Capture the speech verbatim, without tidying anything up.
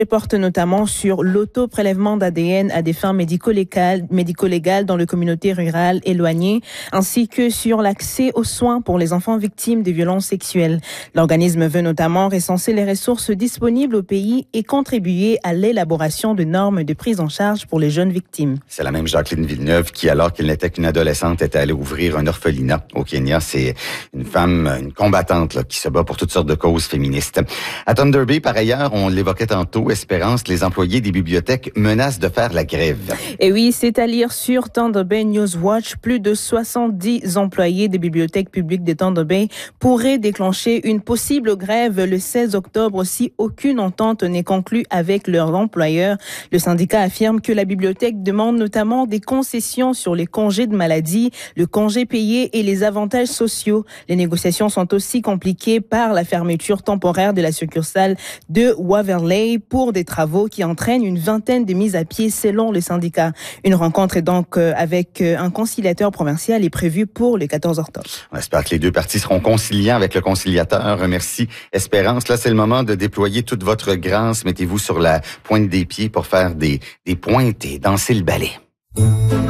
porte notamment sur l'auto-prélèvement d'A D N à des fins médico-légales, médico-légales dans les communautés rurales éloignées, ainsi que sur l'accès aux soins pour les enfants victimes de violences sexuelles. L'organisme veut notamment recenser les ressources disponibles au pays et contribuer à l'élaboration de normes de prise en charge pour les jeunes victimes. C'est la même Jacqueline Villeneuve qui, alors qu'elle n'était qu'une adolescente, était allée ouvrir un orphelinat au Kenya. C'est une femme, une combattante là, qui se bat pour toutes sortes de causes féministes. À Thunder Bay, par ailleurs, on l'évoquait tantôt, Espérance, les employés des bibliothèques menacent de faire la grève. Et oui, c'est à lire sur Thunder Bay News Watch. Plus de soixante-dix employés des bibliothèques publiques de Thunder Bay pourraient déclencher une possible grève le seize octobre si aucune entente n'est conclue avec leur employeur. Le syndicat affirme que la bibliothèque demande notamment des concessions sur les congés de maladie, le congé payé et les avantages sociaux. Les négociations sont aussi compliquées par la fermeture temporaire de la succursale de Waverley pour des travaux qui entraînent une vingtaine de mises à pied selon le syndicat. Une rencontre est donc avec un conciliateur provincial est prévue pour le quatorze octobre. On espère que les deux parties seront conciliants avec le conciliateur. Merci Espérance. Là, c'est le moment de déployer toute votre grâce. Mettez-vous sur la pointe des pieds pour faire des, des pointes et danser le ballet.